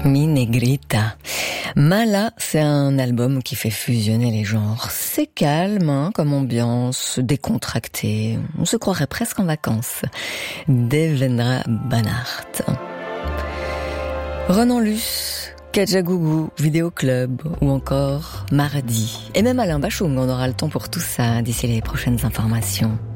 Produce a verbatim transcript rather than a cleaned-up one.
Mi Negrita. Mala, c'est un album qui fait fusionner les genres. C'est calme, hein, comme ambiance, décontracté. On se croirait presque en vacances. Devendra Banhart. Renan Luce, Kajagougou, Vidéo Club ou encore Mardi. Et même Alain Bachung, on aura le temps pour tout ça d'ici les prochaines informations.